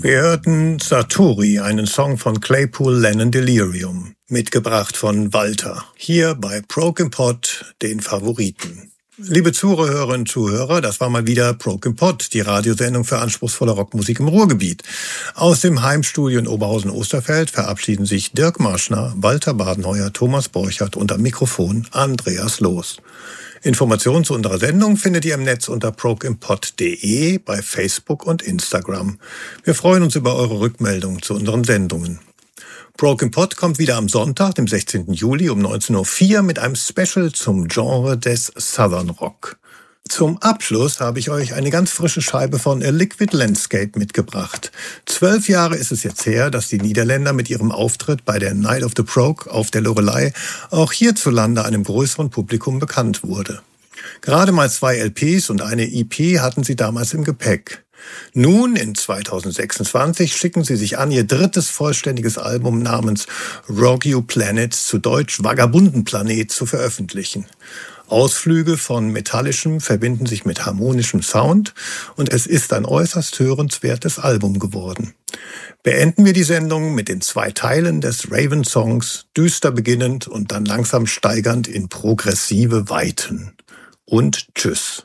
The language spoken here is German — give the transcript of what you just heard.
Wir hörten Satori, einen Song von Claypool Lennon Delirium, mitgebracht von Walter, hier bei Broken Pot, den Favoriten. Liebe Zuhörerinnen und Zuhörer, das war mal wieder Broken Pot, die Radiosendung für anspruchsvolle Rockmusik im Ruhrgebiet. Aus dem Heimstudio in Oberhausen-Osterfeld verabschieden sich Dirk Marschner, Walter Badenheuer, Thomas Borchert und am Mikrofon Andreas Loos. Informationen zu unserer Sendung findet ihr im Netz unter brokenpot.de, bei Facebook und Instagram. Wir freuen uns über eure Rückmeldungen zu unseren Sendungen. Broken Pot kommt wieder am Sonntag, dem 16. Juli um 19.04 Uhr mit einem Special zum Genre des Southern Rock. Zum Abschluss habe ich euch eine ganz frische Scheibe von A Liquid Landscape mitgebracht. 12 Jahre ist es jetzt her, dass die Niederländer mit ihrem Auftritt bei der Night of the Brogue auf der Loreley auch hierzulande einem größeren Publikum bekannt wurde. Gerade mal 2 LPs und eine EP hatten sie damals im Gepäck. Nun, in 2026, schicken sie sich an, ihr drittes vollständiges Album namens Rogue You Planet, zu Deutsch Vagabundenplanet, zu veröffentlichen. Ausflüge von metallischem verbinden sich mit harmonischem Sound und es ist ein äußerst hörenswertes Album geworden. Beenden wir die Sendung mit den 2 Teilen des Raven-Songs, düster beginnend und dann langsam steigernd in progressive Weiten. Und tschüss.